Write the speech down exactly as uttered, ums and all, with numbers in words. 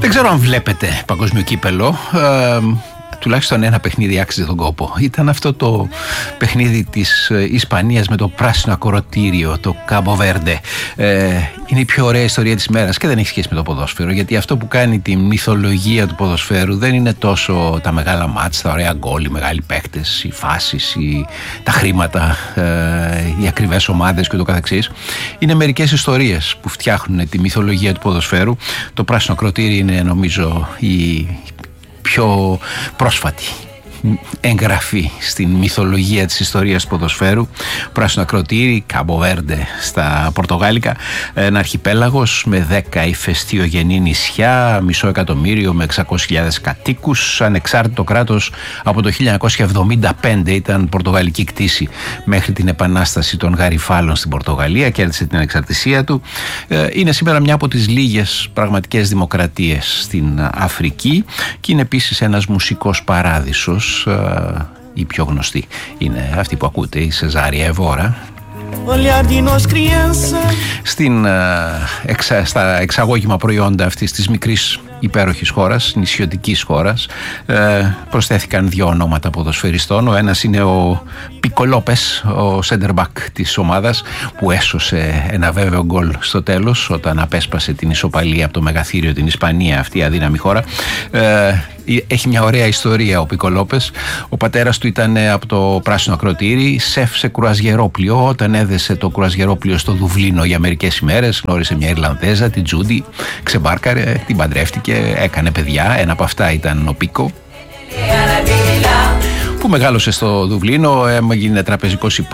Δεν ξέρω αν βλέπετε παγκόσμιο κύπελο. Ε, τουλάχιστον ένα παιχνίδι άξιζε τον κόπο. Ήταν αυτό το παιχνίδι της Ισπανίας με το πράσινο ακροατήριο, το Κάμπο Βέρντε. Ε, είναι η πιο ωραία ιστορία της μέρας και δεν έχει σχέση με το ποδόσφαιρο, γιατί αυτό που κάνει τη μυθολογία του ποδοσφαίρου δεν είναι τόσο τα μεγάλα μάτς, τα ωραία γκολ, οι μεγάλοι παίκτες, οι φάσεις, οι, τα χρήματα, ε, οι ακριβές ομάδες και ούτω καθεξής. Είναι μερικές ιστορίες που φτιάχνουν τη μυθολογία του ποδοσφαίρου. Το πράσινο ακροατήριο είναι, νομίζω, η πιο πρόσφατη εγγραφή στην μυθολογία της ιστορίας του ποδοσφαίρου. Πράσινο ακροατήρι, Κάμπο Βέρντε στα πορτογάλικα, ένα αρχιπέλαγος με δέκα ηφαιστειογενή νησιά, μισό εκατομμύριο με εξακόσιες χιλιάδες κατοίκους, ανεξάρτητο κράτος από το χίλια εννιακόσια εβδομήντα πέντε, ήταν πορτογαλική κτήση μέχρι την επανάσταση των Γαριφάλων στην Πορτογαλία, κέρδισε την ανεξαρτησία του. Είναι σήμερα μια από τις λίγες πραγματικές δημοκρατίες στην Αφρική και είναι επίσης ένας μουσικός παράδεισος. Η πιο γνωστή είναι αυτή που ακούτε, η Σεζάρια Εβόρα. Στην, εξα, στα εξαγώγημα προϊόντα αυτής της μικρής υπέροχης χώρας, νησιωτικής χώρας, ε, προσθέθηκαν δύο ονόματα ποδοσφαιριστών. Ο ένας είναι ο Πίκο Λόπες, ο center back της ομάδας, που έσωσε ένα βέβαιο γκολ στο τέλος όταν απέσπασε την ισοπαλία από το μεγαθύριο την Ισπανία, αυτή η αδύναμη χώρα. Ε, έχει μια ωραία ιστορία ο Πίκο Λόπες. Ο πατέρας του ήταν από το πράσινο ακροατήρι, σεφ σε κρουαζιερόπλιο. Όταν έδεσε το κρουαζιερόπλιο στο Δουβλίνο για μερικές ημέρες, γνώρισε μια Ιρλανδέζα, την Τζούντι, ξεμπάρκαρε, την παντρεύτηκε, έκανε παιδιά. Ένα από αυτά ήταν ο Πίκο, που μεγάλωσε στο Δουβλίνο, έγινε τραπεζικός